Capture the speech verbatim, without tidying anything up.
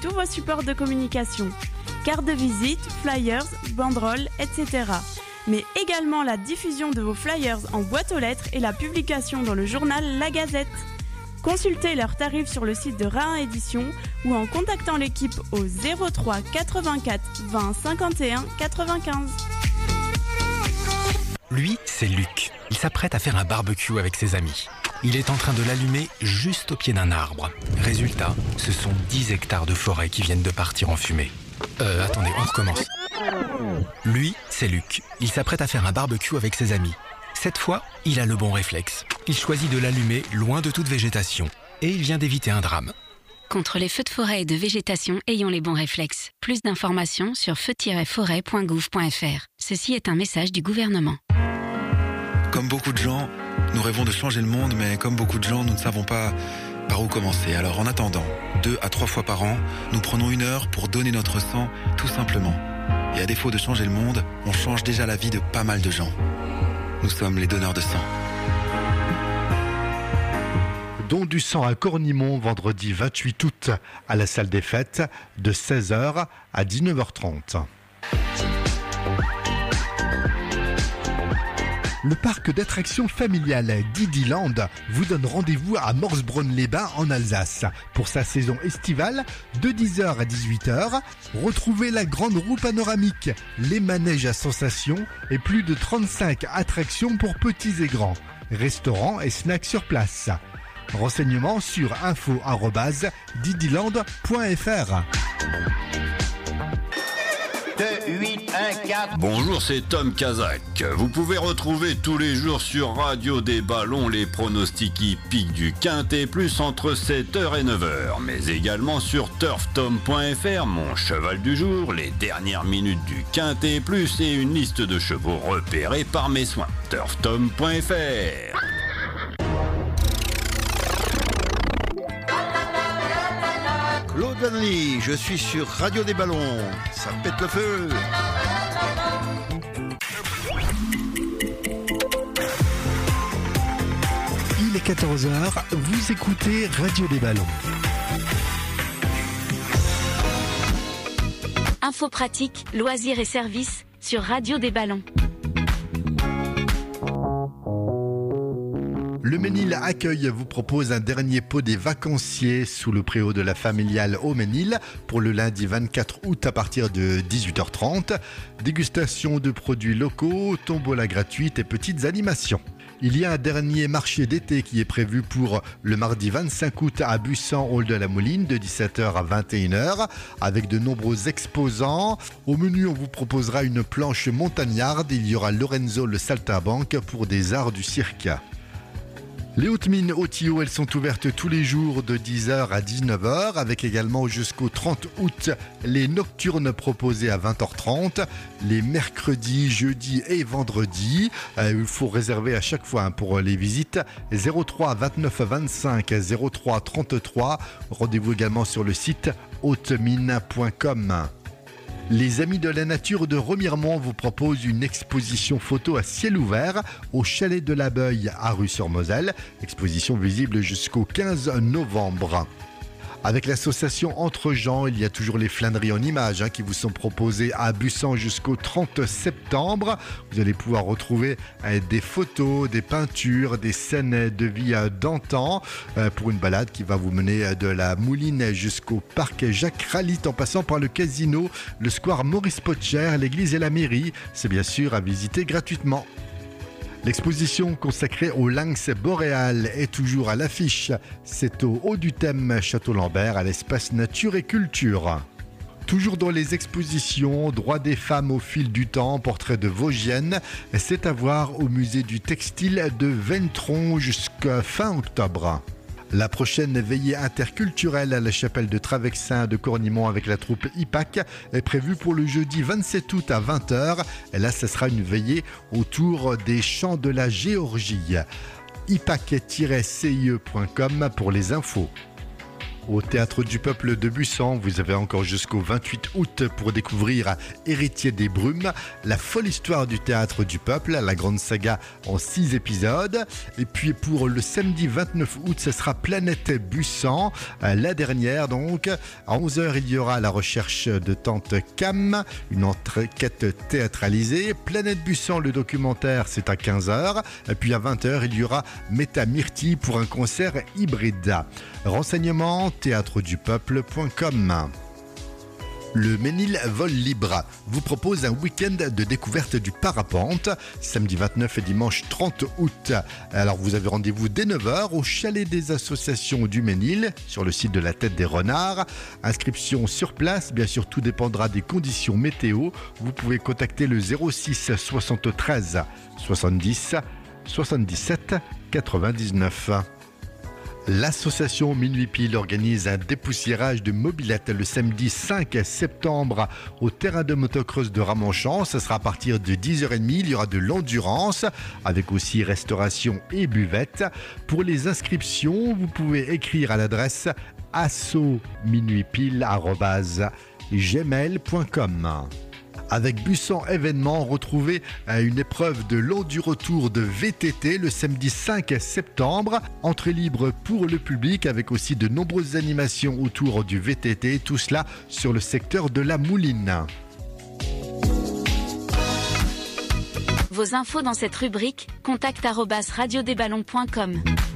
tous vos supports de communication. Cartes de visite, flyers, banderoles, et cetera. Mais également la diffusion de vos flyers en boîte aux lettres et la publication dans le journal La Gazette. Consultez leurs tarifs sur le site de Rahin Édition ou en contactant l'équipe au zéro trois quatre-vingt-quatre vingt cinquante et un quatre-vingt-quinze. Lui, c'est Luc. Il s'apprête à faire un barbecue avec ses amis. Il est en train de l'allumer juste au pied d'un arbre. Résultat, ce sont dix hectares de forêt qui viennent de partir en fumée. Euh, attendez, on recommence. Lui, c'est Luc. Il s'apprête à faire un barbecue avec ses amis. Cette fois, il a le bon réflexe. Il choisit de l'allumer loin de toute végétation. Et il vient d'éviter un drame. Contre les feux de forêt et de végétation, ayons les bons réflexes. Plus d'informations sur feu tiret forêt point gouv point f r. Ceci est un message du gouvernement. Comme beaucoup de gens, nous rêvons de changer le monde, mais comme beaucoup de gens, nous ne savons pas par où commencer. Alors en attendant, deux à trois fois par an, nous prenons une heure pour donner notre sang, tout simplement. Et à défaut de changer le monde, on change déjà la vie de pas mal de gens. Nous sommes les donneurs de sang. Don du sang à Cornimont, vendredi vingt-huit août, à la salle des fêtes, de seize heures à dix-neuf heures trente. Le parc d'attractions familial Didiland vous donne rendez-vous à Morsbronn-les-Bains en Alsace. Pour sa saison estivale, de dix heures à dix-huit heures, retrouvez la grande roue panoramique, les manèges à sensations et plus de trente-cinq attractions pour petits et grands. Restaurants et snacks sur place. Renseignements sur info arobase didiland point f r. deux, huit, un, quatre. Bonjour, c'est Tom Kazak. Vous pouvez retrouver tous les jours sur Radio des Ballons les pronostics hippiques du Quintet Plus entre sept heures et neuf heures, mais également sur turf tom point f r, mon cheval du jour, les dernières minutes du Quintet Plus et une liste de chevaux repérés par mes soins. turf tom point f r. Claude Vanely, je suis sur Radio des Ballons. Ça pète le feu. Il est quatorze heures, vous écoutez Radio des Ballons. Infos pratiques, loisirs et services sur Radio des Ballons. Le Ménil Accueil vous propose un dernier pot des vacanciers sous le préau de la familiale au Ménil pour le lundi vingt-quatre août à partir de dix-huit heures trente. Dégustation de produits locaux, tombola gratuite et petites animations. Il y a un dernier marché d'été qui est prévu pour le mardi vingt-cinq août à Bussan, hall de la Mouline, de dix-sept heures à vingt et une heures, avec de nombreux exposants. Au menu, on vous proposera une planche montagnarde. Il y aura Lorenzo le saltimbanque pour des arts du cirque. Les hautes mines Otio, elles sont ouvertes tous les jours de dix heures à dix-neuf heures, avec également jusqu'au trente août les nocturnes proposées à vingt heures trente, les mercredis, jeudis et vendredis. Euh, il faut réserver à chaque fois hein, pour les visites zéro trois vingt-neuf vingt-cinq zéro trois trente-trois. Rendez-vous également sur le site haute mine point com. Les Amis de la Nature de Remiremont vous proposent une exposition photo à ciel ouvert au Chalet de la Beuille à Rue-sur-Moselle. Exposition visible jusqu'au quinze novembre. Avec l'association Entre Gens, il y a toujours les flâneries en images hein, qui vous sont proposées à Bussan jusqu'au trente septembre. Vous allez pouvoir retrouver euh, des photos, des peintures, des scènes de vie euh, d'antan euh, pour une balade qui va vous mener euh, de la Mouline jusqu'au parc Jacques Ralit en passant par le casino, le square Maurice Potcher, l'église et la mairie. C'est bien sûr à visiter gratuitement. L'exposition consacrée au lynx boréal est toujours à l'affiche. C'est au haut du thème Château-Lambert à l'espace Nature et Culture. Toujours dans les expositions, droits des femmes au fil du temps, portrait de Vosgiennes, c'est à voir au musée du textile de Ventron jusqu'à fin octobre. La prochaine veillée interculturelle à la chapelle de Travexin de Cornimont avec la troupe I P A C est prévue pour le jeudi vingt-sept août à vingt heures. Et là, ce sera une veillée autour des chants de la Géorgie. i p a c tiret c i e point com pour les infos. Au Théâtre du Peuple de Busan, vous avez encore jusqu'au vingt-huit août pour découvrir Héritier des Brumes, la folle histoire du Théâtre du Peuple, la grande saga en six épisodes. Et puis pour le samedi vingt-neuf août, ce sera Planète Busan, la dernière donc. À onze heures, il y aura La recherche de Tante Cam, une enquête théâtralisée. Planète Busan, le documentaire, c'est à quinze heures. Et puis à vingt heures, il y aura Méta Myrtille pour un concert hybride. Renseignements théâtre du peuple point com. Le Ménil Vol Libre vous propose un week-end de découverte du parapente, samedi vingt-neuf et dimanche trente août. Alors vous avez rendez-vous dès neuf heures au chalet des associations du Ménil, sur le site de la Tête des Renards. Inscription sur place, bien sûr tout dépendra des conditions météo. Vous pouvez contacter le zéro six soixante-treize soixante-dix soixante-dix-sept quatre-vingt-dix-neuf. L'association Minuit Pile organise un dépoussiérage de mobylettes le samedi cinq septembre au terrain de motocross de Ramonchamp. Ce sera à partir de dix heures trente. Il y aura de l'endurance avec aussi restauration et buvette. Pour les inscriptions, vous pouvez écrire à l'adresse asso minuit pile arobase gmail point com. Avec Busan Événements, retrouvez une épreuve de l'Enduro-Tour de V T T le samedi cinq septembre. Entrée libre pour le public avec aussi de nombreuses animations autour du V T T. Tout cela sur le secteur de la Mouline. Vos infos dans cette rubrique, contact arobase radio des ballons point com.